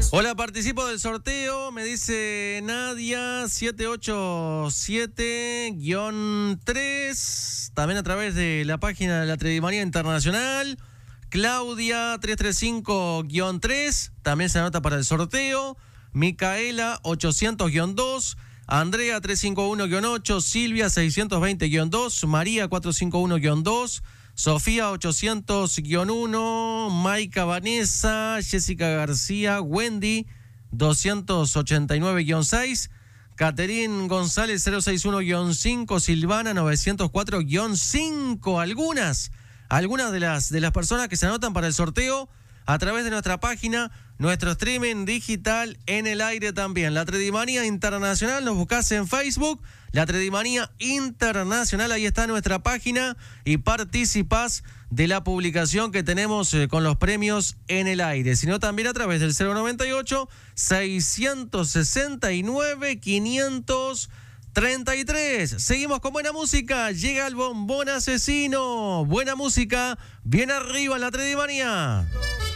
Hola, participo del sorteo, me dice Nadia 787-3, también a través de la página de la Tredimanía Internacional. Claudia 335-3, también se anota para el sorteo. Micaela 800-2, Andrea 351-8, Silvia 620-2, María 451-2, Sofía 800-1, Maika Vanessa, Jessica García, Wendy 289-6, Caterín González 061-5, Silvana 904-5. Algunas de las personas que se anotan para el sorteo a través de nuestra página, nuestro streaming digital en el aire también. La Tredimanía Internacional, nos buscás en Facebook, La Tredimanía Internacional, ahí está nuestra página y participás de la publicación que tenemos con los premios en el aire, sino también a través del 098-669-533. Seguimos con buena música, llega el bombón asesino. Buena música, bien arriba en la Tredimanía.